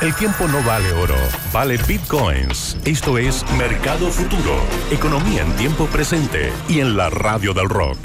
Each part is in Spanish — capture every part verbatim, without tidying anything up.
El tiempo no vale oro, vale bitcoins. Esto es Mercado Futuro, economía en tiempo presente y en la radio del rock.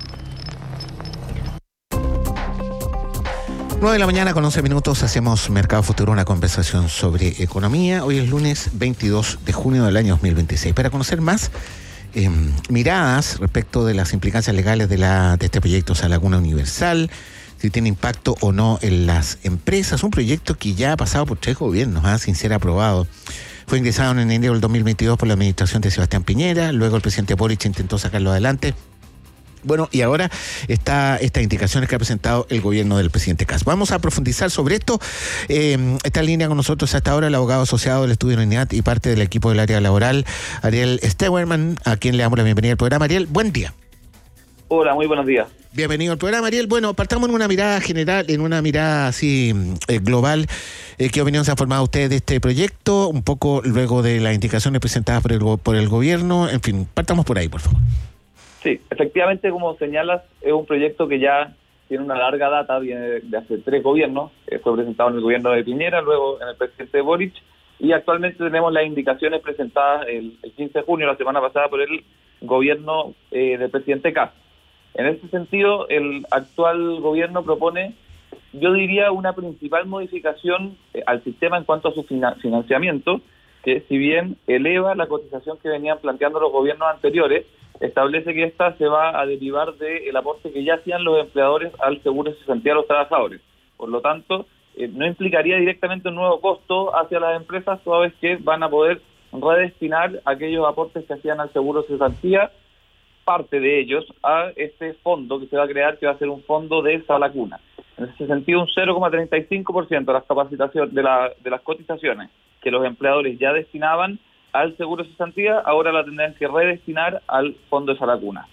nueve de la mañana con once minutos hacemos Mercado Futuro, una conversación sobre economía. Hoy es lunes veintidós de junio del año dos mil veintiséis. Para conocer más eh, miradas respecto de las implicancias legales de, la, de este proyecto Salacuna Universal, si tiene impacto o no en las empresas, un proyecto que ya ha pasado por tres gobiernos, ¿eh? sin ser aprobado. Fue ingresado en enero del dos mil veintidós por la administración de Sebastián Piñera, luego el presidente Boric intentó sacarlo adelante. Bueno, y ahora está estas indicaciones que ha presentado el gobierno del presidente Kast. Vamos a profundizar sobre esto. Eh, está en línea con nosotros hasta ahora el abogado asociado del estudio UNIAT y parte del equipo del área laboral, Ariel Stewerman, a quien le damos la bienvenida al programa. Ariel, buen día. Hola, muy buenos días. Bienvenido al programa, Ariel. Bueno, partamos en una mirada general, en una mirada así eh, global. Eh, ¿Qué opinión se ha formado usted de este proyecto? Un poco luego de las indicaciones presentadas por el, por el gobierno. En fin, partamos por ahí, por favor. Sí, efectivamente, como señalas, es un proyecto que ya tiene una larga data, viene de hace tres gobiernos. Eh, fue presentado en el gobierno de Piñera, luego en el presidente Boric, y actualmente tenemos las indicaciones presentadas el, el quince de junio, la semana pasada, por el gobierno eh, del presidente Kast. En este sentido, el actual gobierno propone, yo diría, una principal modificación eh, al sistema en cuanto a su fina- financiamiento, que si bien eleva la cotización que venían planteando los gobiernos anteriores, establece que esta se va a derivar del aporte que ya hacían los empleadores al seguro de cesantía de los trabajadores. Por lo tanto, eh, no implicaría directamente un nuevo costo hacia las empresas, toda vez que van a poder redestinar aquellos aportes que hacían al seguro de cesantía, parte de ellos, a este fondo que se va a crear, que va a ser un fondo de Salacuna. En ese sentido, un cero coma treinta y cinco por ciento de las capacitaciones, de, la, de las cotizaciones que los empleadores ya destinaban al seguro de cesantía, ahora la tendrán que redestinar al fondo de Salacuna.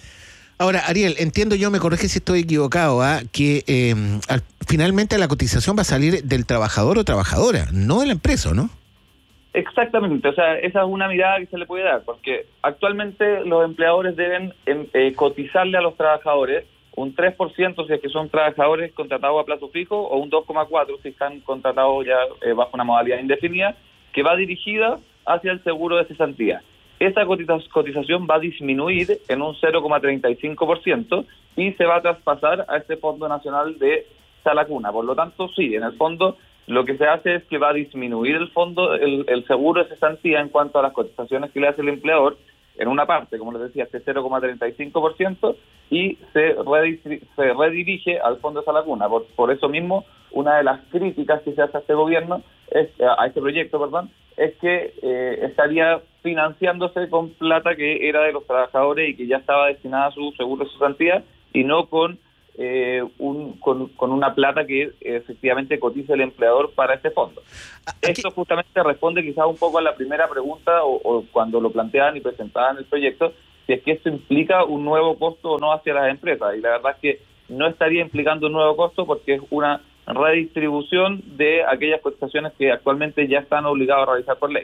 Ahora, Ariel, entiendo yo, me corrige si estoy equivocado, ¿eh? que eh, al, finalmente la cotización va a salir del trabajador o trabajadora, no de la empresa, ¿no? Exactamente, o sea, esa es una mirada que se le puede dar, porque actualmente los empleadores deben eh, cotizarle a los trabajadores un tres por ciento si es que son trabajadores contratados a plazo fijo, o un dos coma cuatro por ciento si están contratados ya eh, bajo una modalidad indefinida, que va dirigida hacia el seguro de cesantía. Esa cotiza- cotización va a disminuir en un cero coma treinta y cinco por ciento y se va a traspasar a este Fondo Nacional de Salacuna. Por lo tanto, sí, en el fondo lo que se hace es que va a disminuir el fondo, el, el seguro de cesantía en cuanto a las cotizaciones que le hace el empleador, en una parte, como les decía, este cero coma treinta y cinco por ciento, y se, redistri- se redirige al fondo de Salacuna. Por, por eso mismo, una de las críticas que se hace a este gobierno, es, a este proyecto, perdón, es que eh, estaría financiándose con plata que era de los trabajadores y que ya estaba destinada a su seguro de cesantía, y no con Eh, un, con, con una plata que eh, efectivamente cotiza el empleador para este fondo. Aquí... Esto justamente responde quizás un poco a la primera pregunta, o, o cuando lo planteaban y presentaban el proyecto, si es que esto implica un nuevo costo o no hacia las empresas, y la verdad es que no estaría implicando un nuevo costo, porque es una redistribución de aquellas cotizaciones que actualmente ya están obligados a realizar por ley.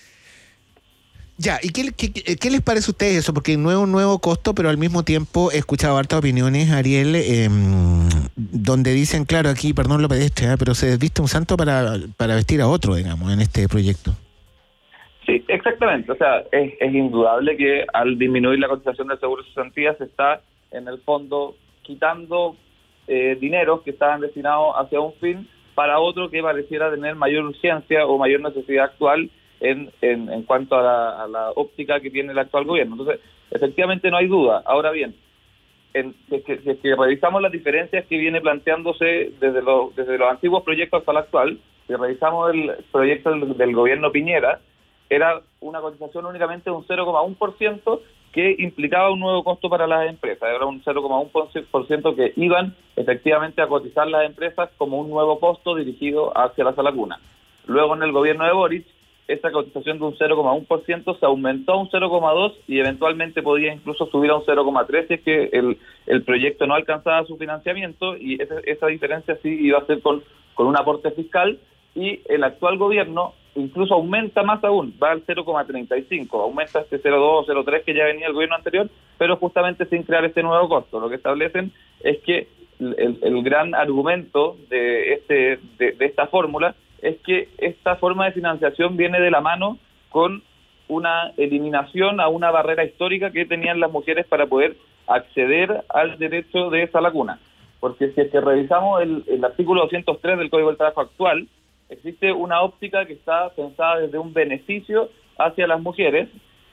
Ya, ¿y qué, qué, qué les parece a ustedes eso? Porque no es un nuevo costo, pero al mismo tiempo he escuchado hartas opiniones, Ariel, eh, donde dicen, claro, aquí, perdón lo pedestre, ¿eh? pero se desviste un santo para, para vestir a otro, digamos, en este proyecto. Sí, exactamente. O sea, es, es indudable que al disminuir la cotización del seguro de cesantía se está, en el fondo, quitando eh, dineros que estaban destinados hacia un fin para otro que pareciera tener mayor urgencia o mayor necesidad actual En, en, en cuanto a la, a la óptica que tiene el actual gobierno. Entonces, efectivamente no hay duda. Ahora bien, en, si, es que, si es que revisamos las diferencias que viene planteándose desde, lo, desde los antiguos proyectos hasta el actual, si revisamos el proyecto del, del gobierno Piñera, era una cotización únicamente de un cero coma uno por ciento que implicaba un nuevo costo para las empresas. Era un cero coma uno por ciento que iban efectivamente a cotizar las empresas como un nuevo costo dirigido hacia la Salacuna. Luego, en el gobierno de Boric, esa cotización de un cero coma uno por ciento se aumentó a un cero coma dos por ciento y eventualmente podía incluso subir a un cero coma tres por ciento si es que el, el proyecto no alcanzaba su financiamiento, y esa, esa diferencia sí iba a ser con, con un aporte fiscal, y el actual gobierno incluso aumenta más aún, va al cero coma treinta y cinco, aumenta este cero coma dos o cero coma tres que ya venía el gobierno anterior, pero justamente sin crear este nuevo costo. Lo que establecen es que el, el gran argumento de, este, de, de esta fórmula es que esta forma de financiación viene de la mano con una eliminación a una barrera histórica que tenían las mujeres para poder acceder al derecho de esa lacuna. Porque si es que revisamos el, el artículo doscientos tres del Código del Trabajo actual, existe una óptica que está pensada desde un beneficio hacia las mujeres,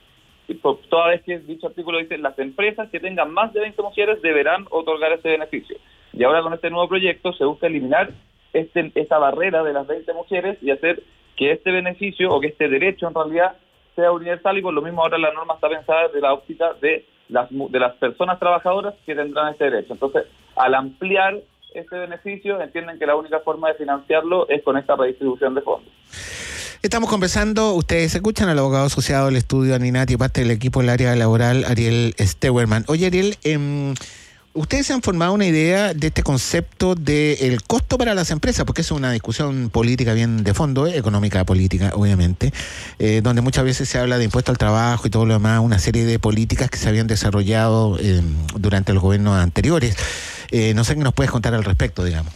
y por, toda vez que dicho artículo dice las empresas que tengan más de veinte mujeres deberán otorgar ese beneficio. Y ahora con este nuevo proyecto se busca eliminar este, esta barrera de las veinte mujeres y hacer que este beneficio, o que este derecho en realidad, sea universal, y por lo mismo ahora la norma está pensada desde la óptica de las, de las personas trabajadoras que tendrán este derecho. Entonces, al ampliar este beneficio, entienden que la única forma de financiarlo es con esta redistribución de fondos. Estamos conversando, ustedes escuchan al abogado asociado del estudio Aninati y parte del equipo del área laboral, Ariel Steuermann. Oye, Ariel, eh, ustedes se han formado una idea de este concepto del costo para las empresas, porque es una discusión política bien de fondo, eh, económica política, obviamente, eh, donde muchas veces se habla de impuesto al trabajo y todo lo demás, una serie de políticas que se habían desarrollado eh, durante los gobiernos anteriores. Eh, no sé qué nos puedes contar al respecto, digamos.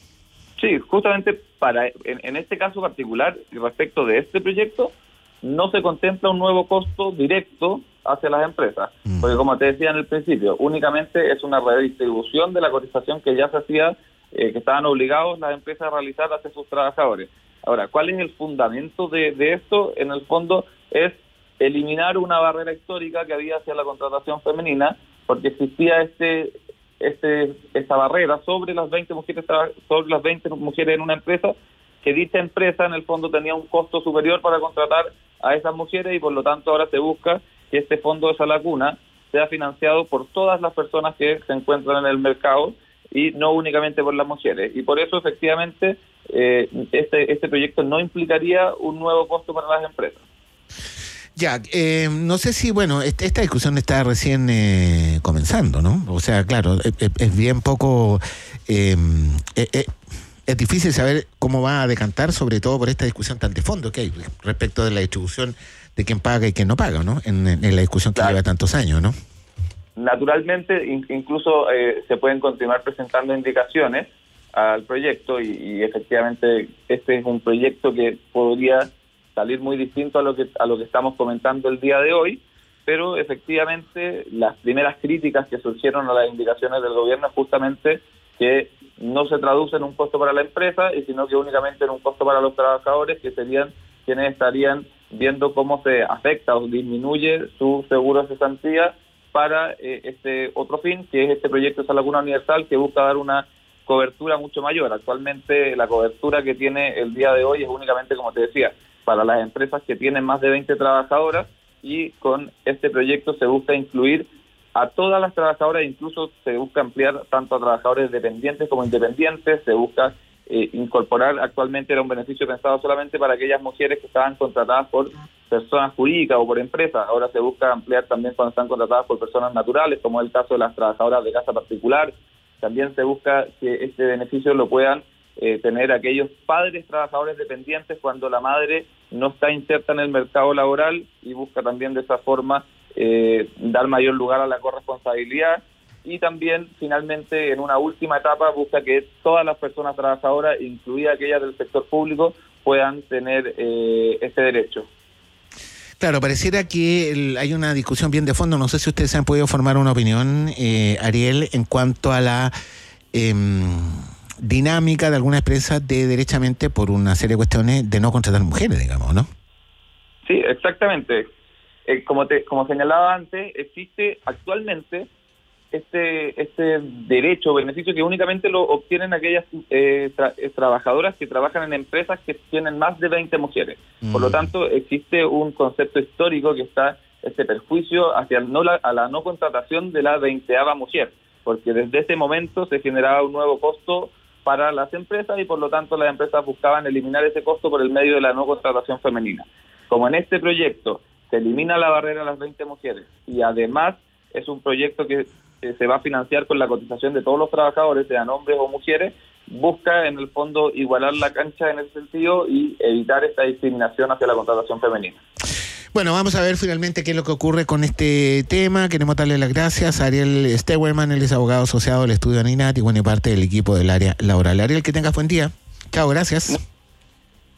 Sí, justamente para en, en este caso particular, respecto de este proyecto, no se contempla un nuevo costo directo hacia las empresas, mm. porque como te decía en el principio, únicamente es una redistribución de la cotización que ya se hacía, eh, que estaban obligados las empresas a realizar hacia sus trabajadores. Ahora, ¿cuál es el fundamento de, de esto? En el fondo es eliminar una barrera histórica que había hacia la contratación femenina, porque existía este este esta barrera sobre las veinte mujeres sobre las veinte mujeres en una empresa, que dicha empresa en el fondo tenía un costo superior para contratar a esas mujeres, y por lo tanto ahora se busca que este fondo de esa lacuna sea financiado por todas las personas que se encuentran en el mercado y no únicamente por las mujeres. Y por eso efectivamente eh, este este proyecto no implicaría un nuevo costo para las empresas. Ya, eh, no sé si, bueno, esta, esta discusión está recién eh, comenzando, ¿no? O sea, claro, es, es bien poco... Eh, eh, es difícil saber cómo va a decantar, sobre todo por esta discusión tan de fondo que hay respecto de la distribución de quién paga y quién no paga, ¿no? En, en la discusión que claro. lleva tantos años, ¿no? Naturalmente, in, incluso eh, se pueden continuar presentando indicaciones al proyecto y, y efectivamente este es un proyecto que podría salir muy distinto a lo que a lo que estamos comentando el día de hoy, pero efectivamente las primeras críticas que surgieron a las indicaciones del gobierno es justamente que no se traduce en un costo para la empresa, y sino que únicamente en un costo para los trabajadores, que serían quienes estarían viendo cómo se afecta o disminuye su seguro de cesantía para eh, este otro fin, que es este proyecto de esa lacuna universal, que busca dar una cobertura mucho mayor. Actualmente la cobertura que tiene el día de hoy es únicamente, como te decía, para las empresas que tienen más de veinte trabajadoras, y con este proyecto se busca incluir a todas las trabajadoras, incluso se busca ampliar tanto a trabajadores dependientes como independientes. Se busca eh, incorporar, actualmente era un beneficio pensado solamente para aquellas mujeres que estaban contratadas por personas jurídicas o por empresas, ahora se busca ampliar también cuando están contratadas por personas naturales, como es el caso de las trabajadoras de casa particular. También se busca que este beneficio lo puedan eh, tener aquellos padres trabajadores dependientes cuando la madre no está inserta en el mercado laboral, y busca también de esa forma eh, dar mayor lugar a la corresponsabilidad. Y también, finalmente, en una última etapa, busca que todas las personas trabajadoras, incluidas aquellas del sector público, puedan tener eh, ese derecho. Claro, pareciera que el, hay una discusión bien de fondo. No sé si ustedes se han podido formar una opinión, eh, Ariel, en cuanto a la eh, dinámica de algunas empresas de derechamente, por una serie de cuestiones, de no contratar mujeres, digamos, ¿no? Sí, exactamente. Eh, como te como señalaba antes, existe actualmente este este derecho o beneficio que únicamente lo obtienen aquellas eh, tra trabajadoras que trabajan en empresas que tienen más de veinte mujeres. Mm. Por lo tanto, existe un concepto histórico que está este perjuicio hacia no la, a la no contratación de la veinteava mujer, porque desde ese momento se generaba un nuevo costo para las empresas, y por lo tanto las empresas buscaban eliminar ese costo por el medio de la no contratación femenina. Como en este proyecto se elimina la barrera a las veinte mujeres, y además es un proyecto que se va a financiar con la cotización de todos los trabajadores, sean hombres o mujeres, busca en el fondo igualar la cancha en ese sentido y evitar esta discriminación hacia la contratación femenina. Bueno, vamos a ver finalmente qué es lo que ocurre con este tema. Queremos darle las gracias a Ariel Steuermann, él es abogado asociado del estudio Aninati y bueno, y parte del equipo del área laboral. Ariel, que tengas buen día. Chao, gracias.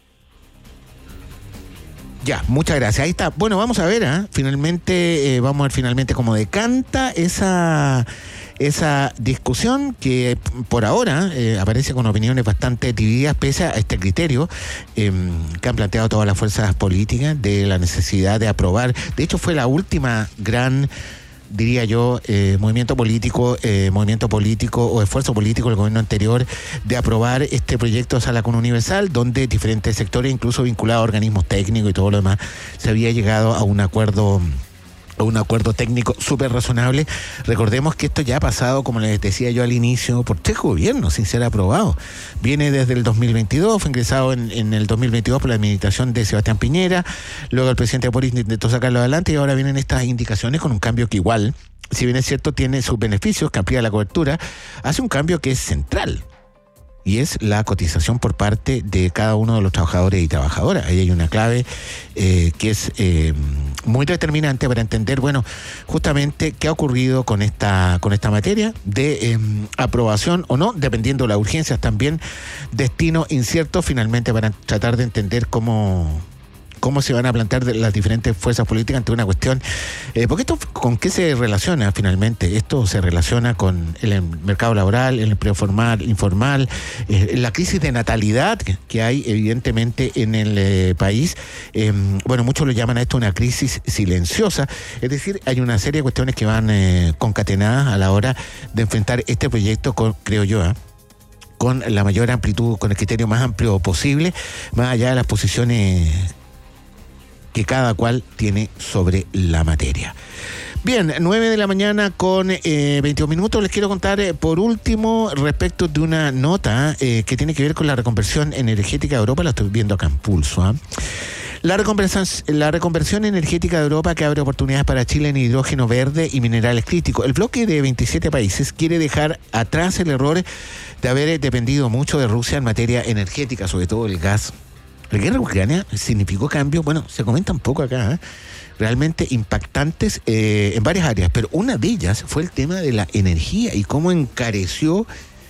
Ya, muchas gracias. Ahí está. Bueno, vamos a ver, ¿eh? Finalmente, eh, vamos a ver finalmente cómo decanta esa... esa discusión que por ahora eh, aparece con opiniones bastante divididas pese a este criterio eh, que han planteado todas las fuerzas políticas de la necesidad de aprobar. De hecho, fue la última gran, diría yo, eh, movimiento político, eh, movimiento político o esfuerzo político del gobierno anterior de aprobar este proyecto de Sala Común Universal, donde diferentes sectores, incluso vinculados a organismos técnicos y todo lo demás, se había llegado a un acuerdo un acuerdo técnico súper razonable. Recordemos que esto ya ha pasado, como les decía yo al inicio, por tres gobiernos sin ser aprobado. Viene desde el dos mil veintidós, fue ingresado en, en el dos mil veintidós por la administración de Sebastián Piñera, luego el presidente Boric intentó sacarlo adelante y ahora vienen estas indicaciones con un cambio que igual, si bien es cierto, tiene sus beneficios, que amplía la cobertura, hace un cambio que es central. Y es la cotización por parte de cada uno de los trabajadores y trabajadoras. Ahí hay una clave eh, que es eh, muy determinante para entender, bueno, justamente qué ha ocurrido con esta con esta materia de eh, aprobación o no, dependiendo de las urgencias también, destino incierto finalmente para tratar de entender cómo... cómo se van a plantear las diferentes fuerzas políticas ante una cuestión, eh, porque esto con qué se relaciona finalmente. Esto se relaciona con el mercado laboral, el empleo formal, informal, eh, la crisis de natalidad que, que hay evidentemente en el eh, país. Eh, bueno, muchos lo llaman a esto una crisis silenciosa, es decir, hay una serie de cuestiones que van eh, concatenadas a la hora de enfrentar este proyecto, con, creo yo, ¿eh? con la mayor amplitud, con el criterio más amplio posible, más allá de las posiciones que cada cual tiene sobre la materia. Bien, nueve de la mañana con eh, veintidós minutos. Les quiero contar eh, por último respecto de una nota eh, que tiene que ver con la reconversión energética de Europa. La estoy viendo acá en Pulso, ¿eh? La reconversión, la reconversión energética de Europa, que abre oportunidades para Chile en hidrógeno verde y minerales críticos. El bloque de veintisiete países quiere dejar atrás el error de haber dependido mucho de Rusia en materia energética, sobre todo el gas. La guerra ucraniana significó cambios, bueno, se comenta un poco acá, ¿eh? realmente impactantes eh, en varias áreas, pero una de ellas fue el tema de la energía y cómo encareció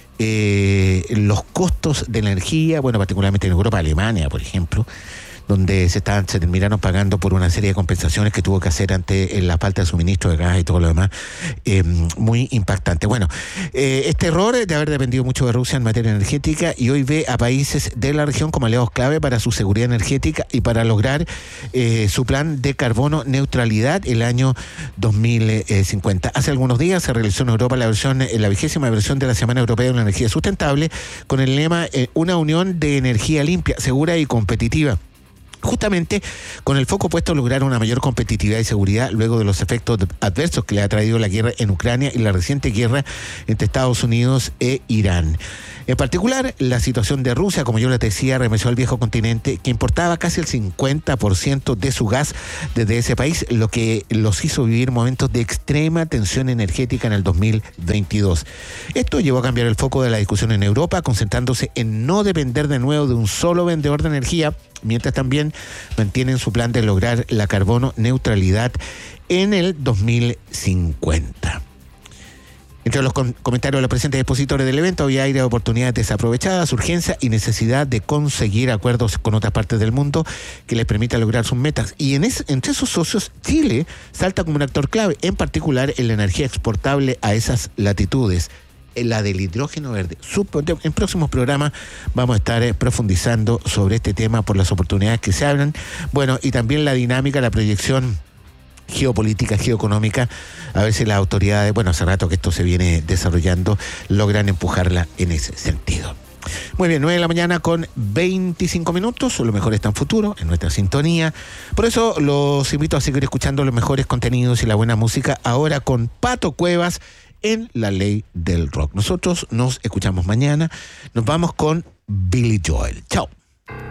eh, los costos de la energía, bueno, particularmente en Europa, Alemania, por ejemplo, donde se estaban, se terminaron pagando por una serie de compensaciones que tuvo que hacer ante la falta de suministro de gas y todo lo demás, eh, muy impactante. Bueno, eh, este error de haber dependido mucho de Rusia en materia energética, y hoy ve a países de la región como aliados clave para su seguridad energética y para lograr eh, su plan de carbono neutralidad el año dos mil cincuenta. Hace algunos días se realizó en Europa la versión, la vigésima versión de la Semana Europea de la Energía Sustentable, con el lema eh, una unión de energía limpia, segura y competitiva, justamente con el foco puesto a lograr una mayor competitividad y seguridad luego de los efectos adversos que le ha traído la guerra en Ucrania y la reciente guerra entre Estados Unidos e Irán. En particular, la situación de Rusia, como yo les decía, remeció al viejo continente, que importaba casi el cincuenta por ciento de su gas desde ese país, lo que los hizo vivir momentos de extrema tensión energética en el dos mil veintidós. Esto llevó a cambiar el foco de la discusión en Europa, concentrándose en no depender de nuevo de un solo vendedor de energía, mientras también mantienen su plan de lograr la carbono neutralidad en el dos mil cincuenta. Entre los com- comentarios de los presentes expositores del evento había aire de oportunidades desaprovechadas, urgencia y necesidad de conseguir acuerdos con otras partes del mundo que les permita lograr sus metas. Y en es- entre esos socios, Chile salta como un actor clave, en particular en la energía exportable a esas latitudes, en la del hidrógeno verde. En próximos programas vamos a estar profundizando sobre este tema por las oportunidades que se abren, bueno, y también la dinámica, la proyección geopolítica, geoeconómica, a ver si las autoridades, bueno, hace rato que esto se viene desarrollando, logran empujarla en ese sentido. Muy bien, nueve de la mañana con veinticinco minutos, lo mejor está en futuro, en nuestra sintonía. Por eso los invito a seguir escuchando los mejores contenidos y la buena música, ahora con Pato Cuevas en La Ley del Rock. Nosotros nos escuchamos mañana, nos vamos con Billy Joel. Chao.